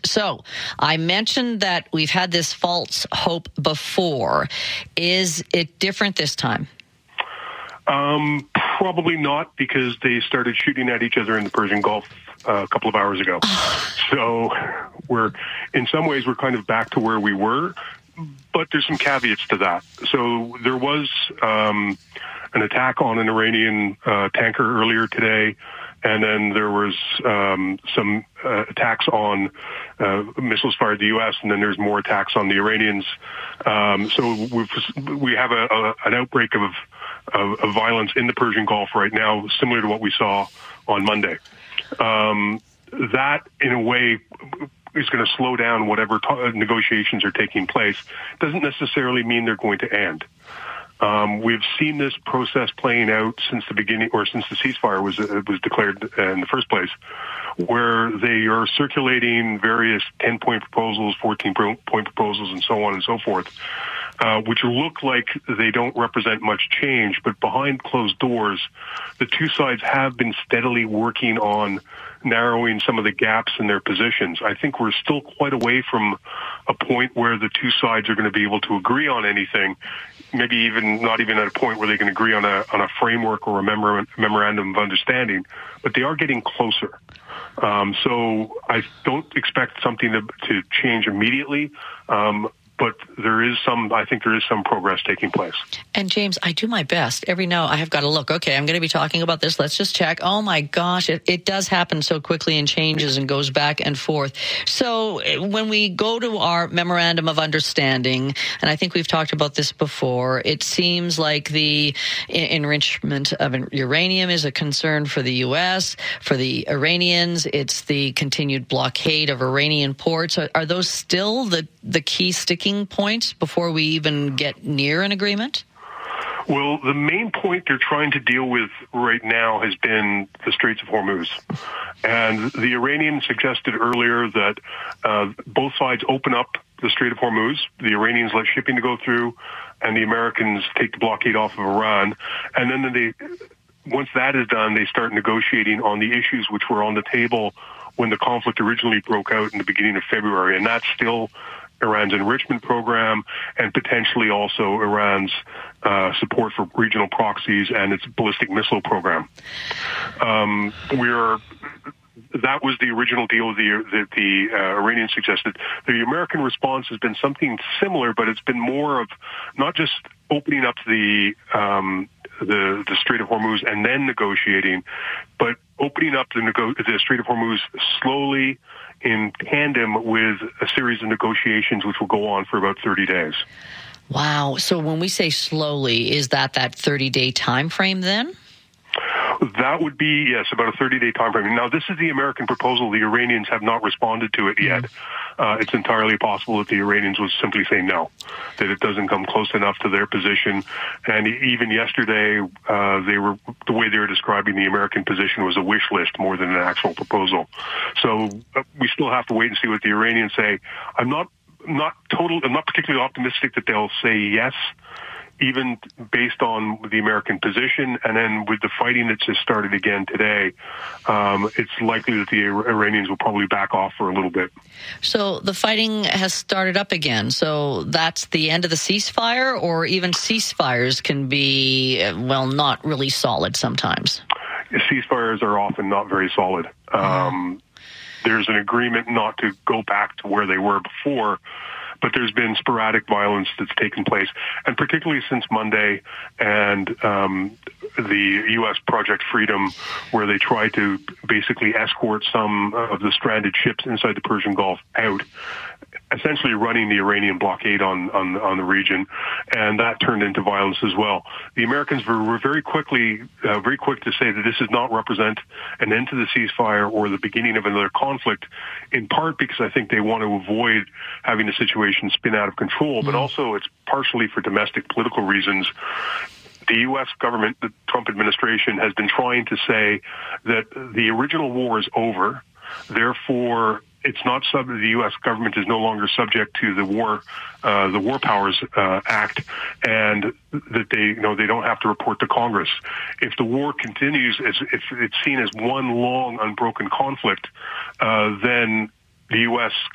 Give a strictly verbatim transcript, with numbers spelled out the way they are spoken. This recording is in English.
So I mentioned that we've had this false hope before. Is it different this time? Um, probably not, because they started shooting at each other in the Persian Gulf uh, a couple of hours ago. So we're, in some ways, we're kind of back to where we were, but there's some caveats to that. So there was um, an attack on an Iranian uh, tanker earlier today. And then there was um, some uh, attacks on uh, missiles fired at the U S, and then there's more attacks on the Iranians. Um, so we've, we have a, a, an outbreak of, of, of violence in the Persian Gulf right now, similar to what we saw on Monday. Um, that, in a way, is going to slow down whatever t- negotiations are taking place. Doesn't necessarily mean they're going to end. Um, we've seen this process playing out since the beginning, or since the ceasefire was uh, was declared in the first place, where they are circulating various ten-point proposals, fourteen-point proposals, and so on and so forth, uh, which look like they don't represent much change, but behind closed doors, the two sides have been steadily working on narrowing some of the gaps in their positions. I think we're still quite away from a point where the two sides are going to be able to agree on anything, maybe even not even at a point where they can agree on a on a framework or a memor- memorandum of understanding, but they are getting closer. Um, so I don't expect something to, to change immediately. Um, But there is some, I think there is some progress taking place. And James, I do my best. Every now I have got to look, okay, I'm going to be talking about this. Let's just check. Oh my gosh, it, it does happen so quickly and changes and goes back and forth. So when we go to our memorandum of understanding, and I think we've talked about this before, it seems like the enrichment of uranium is a concern for the U S, for the Iranians. It's the continued blockade of Iranian ports. Are, are those still the, the key sticking points before we even get near an agreement? Well, the main point they're trying to deal with right now has been the Straits of Hormuz. And the Iranians suggested earlier that uh, both sides open up the Strait of Hormuz, the Iranians let shipping to go through, and the Americans take the blockade off of Iran. And then they, once that is done, they start negotiating on the issues which were on the table when the conflict originally broke out in the beginning of February. And that's still Iran's enrichment program, and potentially also Iran's uh, support for regional proxies and its ballistic missile program. Um, we are. That was the original deal the, that the uh, Iranians suggested. The American response has been something similar, but it's been more of not just opening up the um, the, the Strait of Hormuz and then negotiating, but opening up the, nego- the Strait of Hormuz slowly, in tandem with a series of negotiations which will go on for about thirty days. Wow. So when we say slowly, is that that thirty-day time frame then? That would be, yes, about a thirty-day time frame. Now, this is the American proposal. The Iranians have not responded to it yet. Uh, it's entirely possible that the Iranians would simply say no, that it doesn't come close enough to their position. And even yesterday, uh, they were the way they were describing the American position was a wish list more than an actual proposal. So uh, we still have to wait and see what the Iranians say. I'm not not total. I'm not particularly optimistic that they'll say yes, even based on the American position. And then with the fighting that's just started again today, um, it's likely that the Iranians will probably back off for a little bit. So the fighting has started up again. So that's the end of the ceasefire, or even ceasefires can be, well, not really solid sometimes? Ceasefires are often not very solid. Um, there's an agreement not to go back to where they were before, but there's been sporadic violence that's taken place, and particularly since Monday and um, the U S Project Freedom, where they tried to basically escort some of the stranded ships inside the Persian Gulf out, essentially running the Iranian blockade on, on, on the region, and that turned into violence as well. The Americans were, were very quickly, uh, very quick to say that this does not represent an end to the ceasefire or the beginning of another conflict, in part because I think they want to avoid having the situation spin out of control, but also it's partially for domestic political reasons. The U S government, the Trump administration, has been trying to say that the original war is over, therefore it's not sub. The U S government is no longer subject to the war, uh, the War Powers uh, Act, and that they, you know, they don't have to report to Congress. If the war continues, as if it's seen as one long, unbroken conflict, uh, then the U S